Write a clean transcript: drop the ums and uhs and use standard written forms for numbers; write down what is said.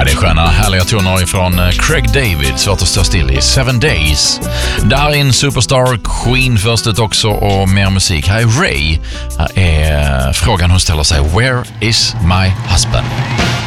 det är sköna, härliga toner ifrån Craig David, svårt att stå still i 7 Days. Där är en superstar, Queen först ut också och mer musik. Här är Ray. Här är frågan hon ställer sig: Where is my husband?